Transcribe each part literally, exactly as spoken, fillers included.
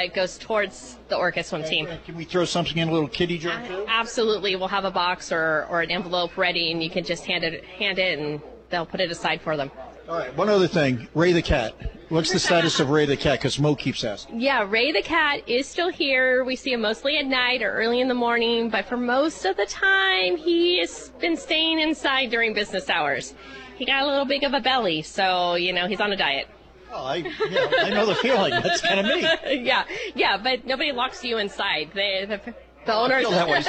uh, goes towards the Orca swim team. Can we throw something in a little kitty jar too? Absolutely. We'll have a box or, or an envelope ready, and you can just hand it, hand it, and they'll put it aside for them. All right, one other thing. Ray the cat. What's the status of Ray the cat? Because Mo keeps asking. Yeah, Ray the cat is still here. We see him mostly at night or early in the morning, but for most of the time, he has been staying inside during business hours. He got a little big of a belly, so, you know, he's on a diet. Oh, I, you know, I know the feeling. That's kind of me. yeah, yeah, but nobody locks you inside. They, the, the owners. I feel that way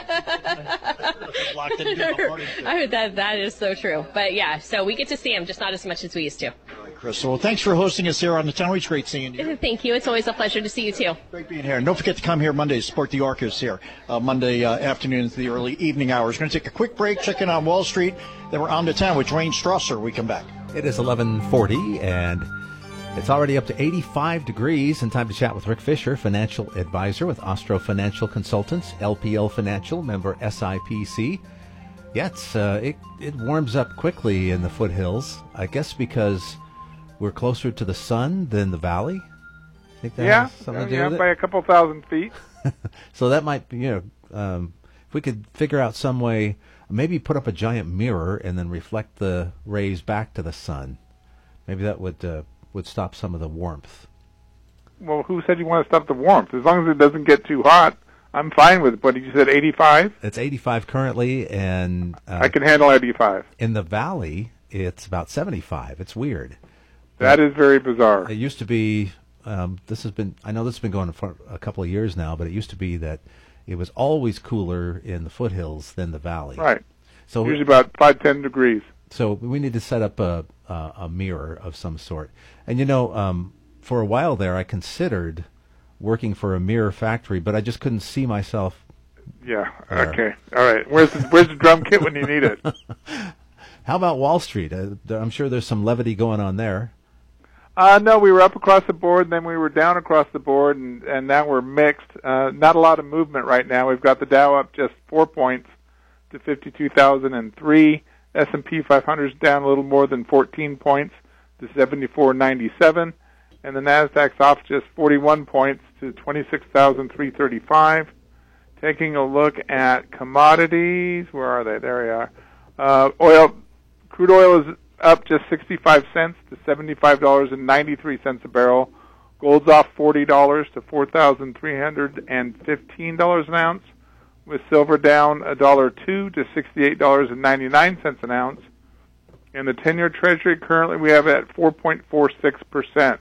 Locked in I mean, that that is so true. But yeah, so we get to see him, just not as much as we used to. All right, Crystal. Well, thanks for hosting us here on the Town Reach. Great seeing you. Thank you. It's always a pleasure to see you too. Great being here. And don't forget to come here Monday to support the Orcas here. Uh, Monday uh, afternoon to the early evening hours. We're going to take a quick break, check in on Wall Street. Then we're on to town with Dwayne Strasser. We come back. It is eleven forty and it's already up to eighty-five degrees, and time to chat with Rick Fisher, financial advisor with Ostro Financial Consultants, L P L Financial, member S I P C. Yeah, it's, uh, it, it warms up quickly in the foothills, I guess because we're closer to the sun than the valley. Think that yeah, has something to do yeah, with by it? a couple thousand feet. So that might be, you know, um, if we could figure out some way, maybe put up a giant mirror and then reflect the rays back to the sun. Maybe that would... Uh, would stop some of the warmth. Well, who said you want to stop the warmth? As long as it doesn't get too hot, I'm fine with it. But you said eighty-five? It's eighty-five currently, and... Uh, I can handle eighty-five. In the valley, it's about seventy-five. It's weird. That but is very bizarre. It used to be... Um, this has been... I know this has been going on for a couple of years now, but it used to be that it was always cooler in the foothills than the valley. Right. So usually about five, ten degrees. So we need to set up a, a, a mirror of some sort. And, you know, um, for a while there, I considered working for a mirror factory, but I just couldn't see myself. Yeah, there. Okay. All right. Where's the, where's the drum kit when you need it? How about Wall Street? Uh, I'm sure there's some levity going on there. Uh, no, we were up across the board, and then we were down across the board, and, and now we're mixed. Uh, not a lot of movement right now. We've got the Dow up just four points to fifty-two thousand three. S and P five hundred is down a little more than fourteen points to seventy-four ninety-seven, and the Nasdaq's off just forty-one points to twenty-six thousand three hundred thirty-five. Taking a look at commodities, where are they? There we are. Uh, oil, crude oil is up just sixty-five cents to seventy-five dollars and ninety-three cents a barrel. Gold's off forty dollars to four thousand three hundred fifteen dollars an ounce, with silver down one dollar two to sixty-eight dollars and ninety-nine cents an ounce. And the ten-year Treasury currently we have at four point four six percent.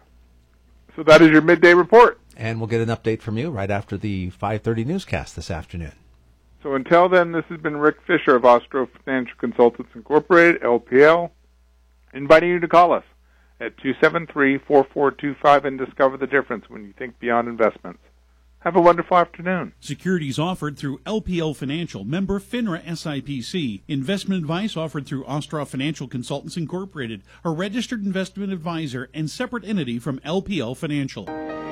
So that is your midday report. And we'll get an update from you right after the five thirty newscast this afternoon. So until then, this has been Rick Fisher of Ostro Financial Consultants Incorporated, L P L, inviting you to call us at two seven three, four four two five and discover the difference when you think beyond investments. Have a wonderful afternoon. Securities offered through L P L Financial, member FINRA S I P C. Investment advice offered through Ostroff Financial Consultants Incorporated, a registered investment advisor and separate entity from L P L Financial.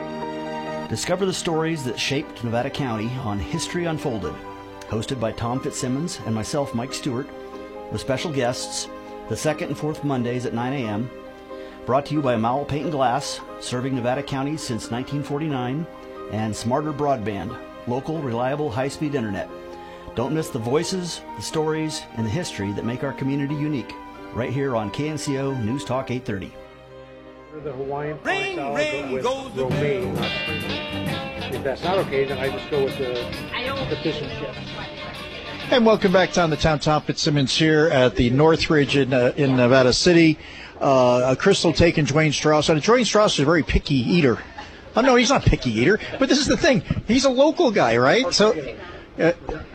Discover the stories that shaped Nevada County on History Unfolded. Hosted by Tom Fitzsimmons and myself, Mike Stewart, with special guests, the second and fourth Mondays at nine a.m. Brought to you by Mowell Paint and Glass, serving Nevada County since nineteen forty-nine. And Smarter Broadband, local, reliable, high-speed internet. Don't miss the voices, the stories, and the history that make our community unique. Right here on K N C O News Talk eight thirty. The Hawaiian ring, style, ring, with goes the romaine. If that's not okay, then I just go with the, the fish and chips. And welcome back to On the Town. Tom Fitzsimmons here at the Northridge in, uh, in Nevada City. Uh, Crystal taking Dwayne Strauss. And Dwayne Strauss is a very picky eater. Oh, no, he's not a picky eater. But this is the thing. He's a local guy, right? So, uh,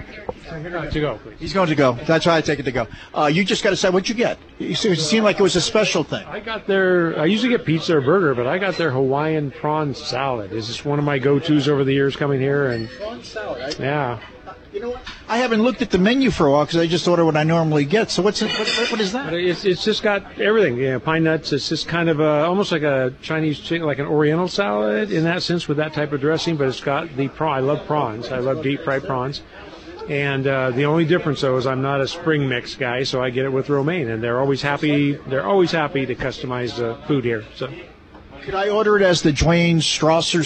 to go, please. He's going to go. That's why I take it to go. Uh, you just got to say, what'd you get? It seemed like it was a special thing. I got their, I usually get pizza or burger, but I got their Hawaiian prawn salad. This is one of my go-tos over the years coming here. And prawn salad, right? Yeah. You know what? I haven't looked at the menu for a while because I just order what I normally get. So what's it, what, what is that? It's it's just got everything. You know, pine nuts. It's just kind of a, almost like a Chinese chicken, like an Oriental salad in that sense with that type of dressing. But it's got the prawn. I love prawns. I love deep fried prawns. And uh, the only difference though is I'm not a spring mix guy, so I get it with romaine. And they're always happy. They're always happy to customize the food here. So. Could I order it as the Dwayne Strasser